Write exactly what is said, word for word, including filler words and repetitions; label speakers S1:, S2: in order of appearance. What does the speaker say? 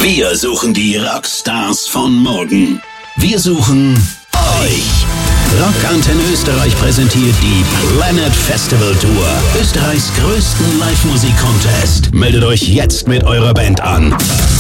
S1: Wir suchen die Rockstars von morgen. Wir suchen euch. Rockantenne Österreich präsentiert die Planet Festival Tour. Österreichs größten Live-Musik-Contest. Meldet euch jetzt mit eurer Band an.